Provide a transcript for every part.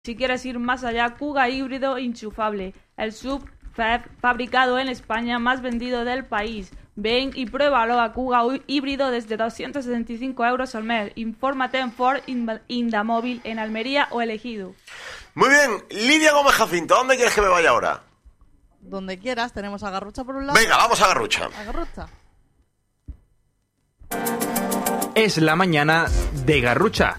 Si quieres ir más allá, Kuga híbrido enchufable, el sub fabricado en España más vendido del país. Ven y pruébalo a Kuga híbrido desde 275 euros al mes. Infórmate en Ford Indamóvil en Almería o Elegido. Muy bien, Lidia Gómez Jacinto, ¿dónde quieres que me vaya ahora? Donde quieras, tenemos a Garrucha por un lado. Venga, vamos a Garrucha. A Garrucha. Es la mañana de Garrucha.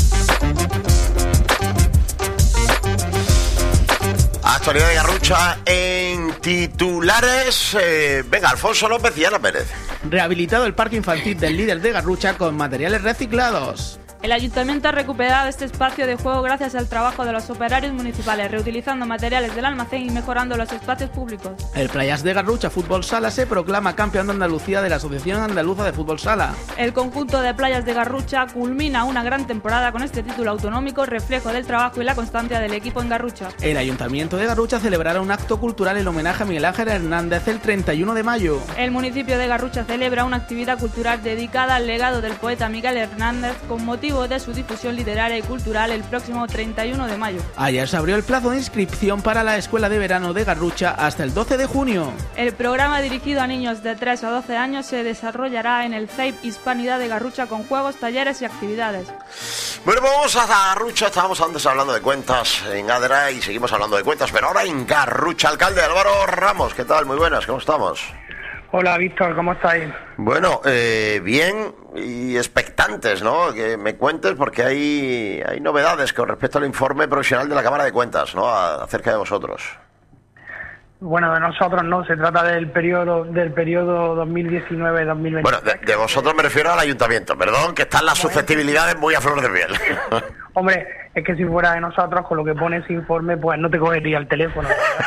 Actualidad de Garrucha en titulares. Venga, Alfonso López y Ana Pérez. Rehabilitado el parque infantil del líder de Garrucha con materiales reciclados. El ayuntamiento ha recuperado este espacio de juego gracias al trabajo de los operarios municipales, reutilizando materiales del almacén y mejorando los espacios públicos. El Playas de Garrucha Fútbol Sala se proclama campeón de Andalucía de la Asociación Andaluza de Fútbol Sala. El conjunto de Playas de Garrucha culmina una gran temporada con este título autonómico, reflejo del trabajo y la constancia del equipo en Garrucha. El Ayuntamiento de Garrucha celebrará un acto cultural en homenaje a Miguel Ángel Hernández el 31 de mayo. El municipio de Garrucha celebra una actividad cultural dedicada al legado del poeta Miguel Hernández con motivo de su difusión literaria y cultural el próximo 31 de mayo. Ayer se abrió el plazo de inscripción para la Escuela de Verano de Garrucha hasta el 12 de junio. El programa dirigido a niños de 3 a 12 años se desarrollará en el CEIP Hispanidad de Garrucha con juegos, talleres y actividades. Bueno, pues vamos a Garrucha. Estábamos antes hablando de cuentas en Adra y seguimos hablando de cuentas, pero ahora en Garrucha. Alcalde Álvaro Ramos, ¿qué tal? Muy buenas, ¿cómo estamos? Hola, Víctor, ¿cómo estáis? Bueno, bien y expectantes, ¿no? Que me cuentes porque hay novedades con respecto al informe profesional de la Cámara de Cuentas, ¿no? Acerca de vosotros. Bueno, de nosotros no, se trata del periodo 2019-2020. Bueno, de vosotros me refiero al ayuntamiento, perdón, que están las susceptibilidades muy a flor de piel. Hombre, es que si fuera de nosotros, con lo que pone ese informe, pues no te cogería el teléfono.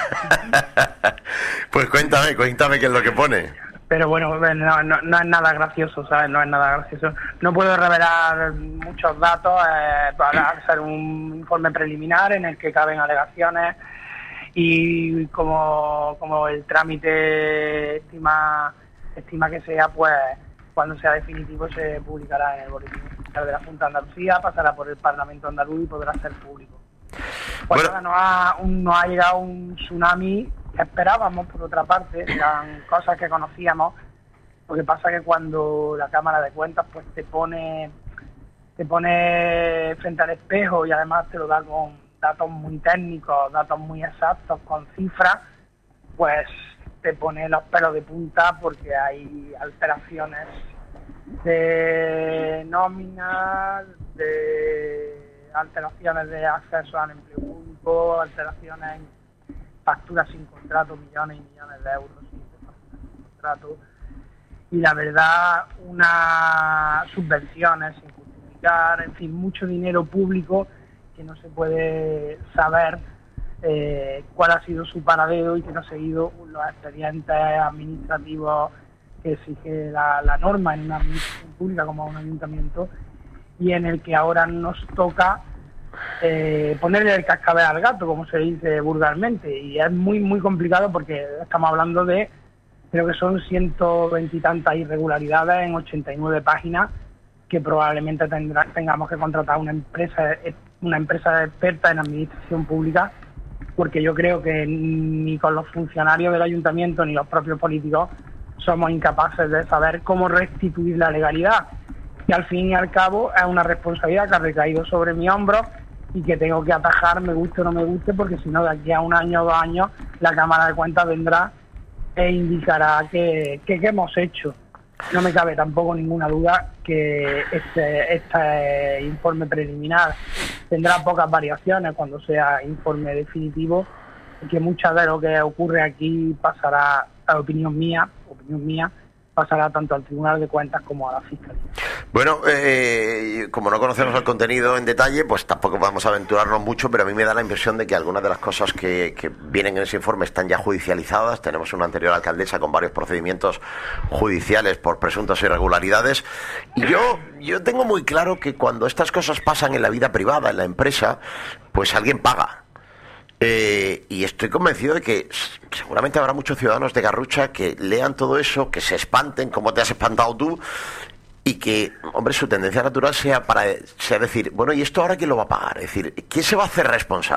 Pues cuéntame qué es lo que pone. Pero bueno, no es nada gracioso, ¿sabes? No es nada gracioso. No puedo revelar muchos datos para hacer un informe preliminar en el que caben alegaciones y como el trámite estima que sea, pues cuando sea definitivo se publicará en el boletín oficial de la Junta de Andalucía, pasará por el Parlamento andaluz y podrá ser público. Pues bueno, ahora nos ha llegado un tsunami que esperábamos, por otra parte, eran cosas que conocíamos. Lo que pasa que cuando la Cámara de Cuentas pues te pone frente al espejo y además te lo da con datos muy técnicos, datos muy exactos, con cifras, pues te pone los pelos de punta porque hay alteraciones de nómina, de alteraciones de acceso al empleo público, alteraciones en facturas sin contrato, millones y millones de euros sin contrato, y la verdad unas subvenciones sin justificar, en fin, mucho dinero público que no se puede saber cuál ha sido su paradero y que no ha seguido los expedientes administrativos que exige la norma en una administración pública como un ayuntamiento, y en el que ahora nos toca ponerle el cascabel al gato, como se dice vulgarmente, y es muy muy complicado porque estamos hablando de, creo que son 120 y tantas irregularidades en 89 páginas que probablemente tengamos que contratar una empresa experta en administración pública, porque yo creo que ni con los funcionarios del ayuntamiento ni los propios políticos somos incapaces de saber cómo restituir la legalidad, que al fin y al cabo es una responsabilidad que ha recaído sobre mi hombro y que tengo que atajar, me guste o no me guste, porque si no, de aquí a un año o 2 años la Cámara de Cuentas vendrá e indicará qué hemos hecho. No me cabe tampoco ninguna duda que este informe preliminar tendrá pocas variaciones cuando sea informe definitivo, y que muchas de lo que ocurre aquí pasará, a opinión mía, pasará tanto al Tribunal de Cuentas como a la Fiscalía. Bueno, como no conocemos el contenido en detalle, pues tampoco vamos a aventurarnos mucho, pero a mí me da la impresión de que algunas de las cosas que vienen en ese informe están ya judicializadas. Tenemos una anterior alcaldesa con varios procedimientos judiciales por presuntas irregularidades. Y yo tengo muy claro que cuando estas cosas pasan en la vida privada, en la empresa, pues alguien paga. Y estoy convencido de que seguramente habrá muchos ciudadanos de Garrucha que lean todo eso, que se espanten como te has espantado tú, y que, hombre, su tendencia natural sea decir, bueno, ¿y esto ahora quién lo va a pagar? Es decir, ¿quién se va a hacer responsable?